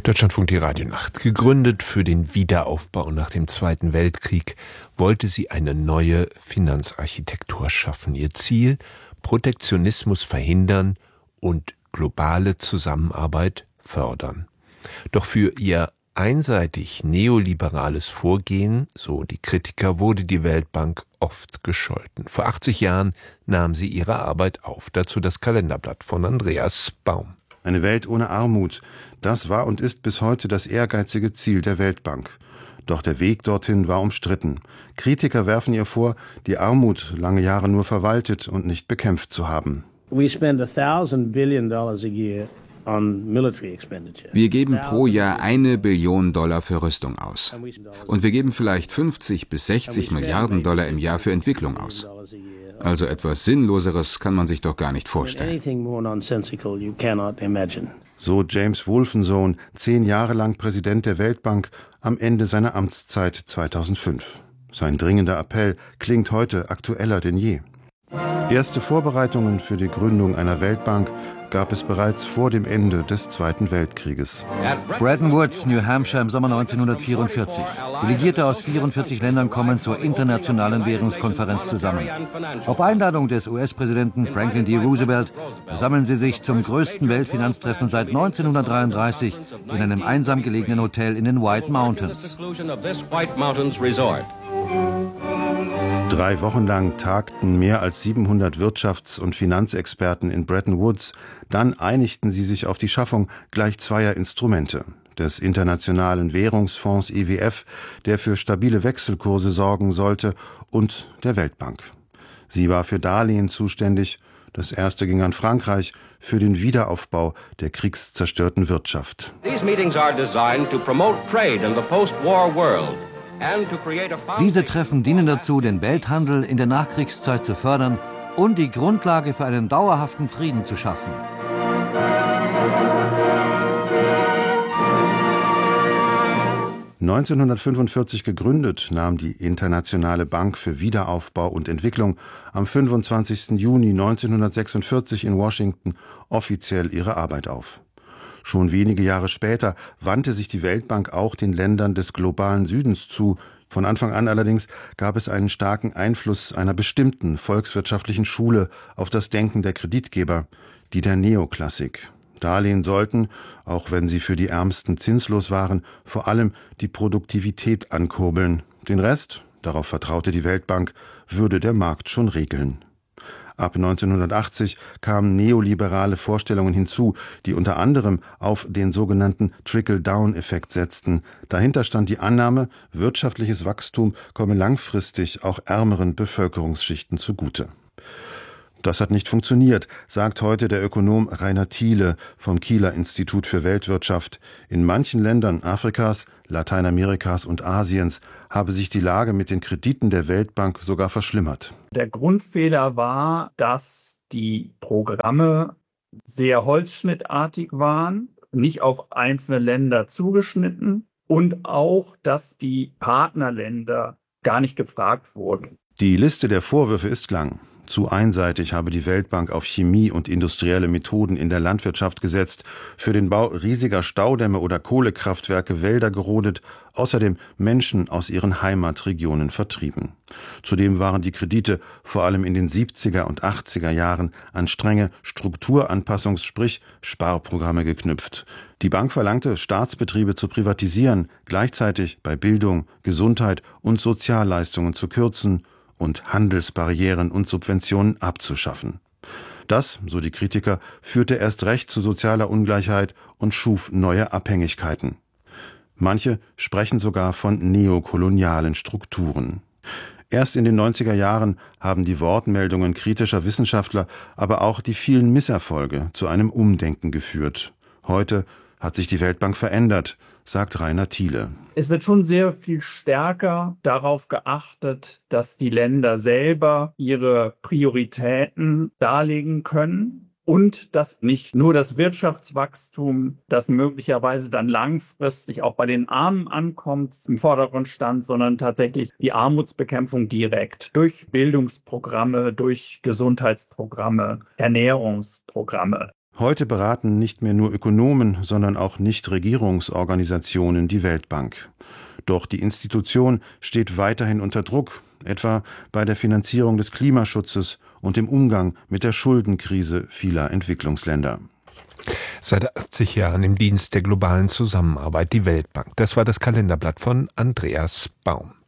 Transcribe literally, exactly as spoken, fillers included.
Deutschlandfunk, die Radionacht. Gegründet für den Wiederaufbau nach dem Zweiten Weltkrieg, wollte sie eine neue Finanzarchitektur schaffen. Ihr Ziel: Protektionismus verhindern und globale Zusammenarbeit fördern. Doch für ihr einseitig neoliberales Vorgehen, so die Kritiker, wurde die Weltbank oft gescholten. Vor achtzig Jahren nahm sie ihre Arbeit auf. Dazu das Kalenderblatt von Andreas Baum. Eine Welt ohne Armut, das war und ist bis heute das ehrgeizige Ziel der Weltbank. Doch der Weg dorthin war umstritten. Kritiker werfen ihr vor, die Armut lange Jahre nur verwaltet und nicht bekämpft zu haben. We spend a thousand billion dollars a year on military expenditure. Wir geben pro Jahr eine Billion Dollar für Rüstung aus. Und wir geben vielleicht fünfzig bis sechzig Milliarden Dollar im Jahr für Entwicklung aus. Also etwas Sinnloseres kann man sich doch gar nicht vorstellen. So James Wolfensohn, zehn Jahre lang Präsident der Weltbank, am Ende seiner Amtszeit zweitausendfünf. Sein dringender Appell klingt heute aktueller denn je. Erste Vorbereitungen für die Gründung einer Weltbank gab es bereits vor dem Ende des Zweiten Weltkrieges. Bretton Woods, New Hampshire im Sommer neunzehnhundertvierundvierzig. Delegierte aus vierundvierzig Ländern kommen zur Internationalen Währungskonferenz zusammen. Auf Einladung des U S-Präsidenten Franklin D. Roosevelt versammeln sie sich zum größten Weltfinanztreffen seit neunzehnhundertdreiunddreißig in einem einsam gelegenen Hotel in den White Mountains. Drei Wochen lang tagten mehr als siebenhundert Wirtschafts- und Finanzexperten in Bretton Woods. Dann einigten sie sich auf die Schaffung gleich zweier Instrumente: des Internationalen Währungsfonds I W F, der für stabile Wechselkurse sorgen sollte, und der Weltbank. Sie war für Darlehen zuständig. Das erste ging an Frankreich für den Wiederaufbau der kriegszerstörten Wirtschaft. These meetings are designed to promote trade in the post-war world. Diese Treffen dienen dazu, den Welthandel in der Nachkriegszeit zu fördern und die Grundlage für einen dauerhaften Frieden zu schaffen. neunzehnhundertfünfundvierzig gegründet, nahm die Internationale Bank für Wiederaufbau und Entwicklung am fünfundzwanzigsten Juni neunzehnhundertsechsundvierzig in Washington offiziell ihre Arbeit auf. Schon wenige Jahre später wandte sich die Weltbank auch den Ländern des globalen Südens zu. Von Anfang an allerdings gab es einen starken Einfluss einer bestimmten volkswirtschaftlichen Schule auf das Denken der Kreditgeber, die der Neoklassik. Darlehen sollten, auch wenn sie für die Ärmsten zinslos waren, vor allem die Produktivität ankurbeln. Den Rest, darauf vertraute die Weltbank, würde der Markt schon regeln. Ab neunzehnhundertachtzig kamen neoliberale Vorstellungen hinzu, die unter anderem auf den sogenannten Trickle-Down-Effekt setzten. Dahinter stand die Annahme, wirtschaftliches Wachstum komme langfristig auch ärmeren Bevölkerungsschichten zugute. Das hat nicht funktioniert, sagt heute der Ökonom Rainer Thiele vom Kieler Institut für Weltwirtschaft. In manchen Ländern Afrikas, Lateinamerikas und Asiens habe sich die Lage mit den Krediten der Weltbank sogar verschlimmert. Der Grundfehler war, dass die Programme sehr holzschnittartig waren, nicht auf einzelne Länder zugeschnitten, und auch, dass die Partnerländer gar nicht gefragt wurden. Die Liste der Vorwürfe ist lang. Zu einseitig habe die Weltbank auf Chemie und industrielle Methoden in der Landwirtschaft gesetzt, für den Bau riesiger Staudämme oder Kohlekraftwerke Wälder gerodet, außerdem Menschen aus ihren Heimatregionen vertrieben. Zudem waren die Kredite vor allem in den siebziger und achtziger Jahren an strenge Strukturanpassungs-, sprich Sparprogramme geknüpft. Die Bank verlangte, Staatsbetriebe zu privatisieren, gleichzeitig bei Bildung, Gesundheit und Sozialleistungen zu kürzen und Handelsbarrieren und Subventionen abzuschaffen. Das, so die Kritiker, führte erst recht zu sozialer Ungleichheit und schuf neue Abhängigkeiten. Manche sprechen sogar von neokolonialen Strukturen. Erst in den neunziger Jahren haben die Wortmeldungen kritischer Wissenschaftler, aber auch die vielen Misserfolge zu einem Umdenken geführt. Heute hat sich die Weltbank verändert, sagt Rainer Thiele. Es wird schon sehr viel stärker darauf geachtet, dass die Länder selber ihre Prioritäten darlegen können und dass nicht nur das Wirtschaftswachstum, das möglicherweise dann langfristig auch bei den Armen ankommt, im Vordergrund stand, sondern tatsächlich die Armutsbekämpfung direkt durch Bildungsprogramme, durch Gesundheitsprogramme, Ernährungsprogramme. Heute beraten nicht mehr nur Ökonomen, sondern auch Nichtregierungsorganisationen die Weltbank. Doch die Institution steht weiterhin unter Druck, etwa bei der Finanzierung des Klimaschutzes und dem Umgang mit der Schuldenkrise vieler Entwicklungsländer. Seit achtzig Jahren im Dienst der globalen Zusammenarbeit, die Weltbank. Das war das Kalenderblatt von Andreas Baum.